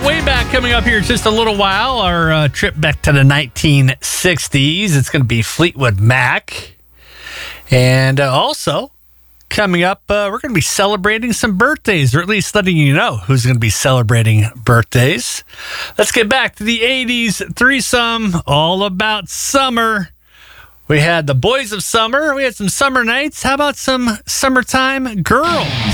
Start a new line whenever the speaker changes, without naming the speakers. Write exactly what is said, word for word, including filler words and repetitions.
way back coming up here in just a little while. Our uh, trip back to the nineteen sixties. It's going to be Fleetwood Mac. And uh, also, coming up, uh, we're going to be celebrating some birthdays, or at least letting you know who's going to be celebrating birthdays. Let's get back to the eighties threesome, all about summer. We had the Boys of Summer. We had some summer nights. How about some summertime girls?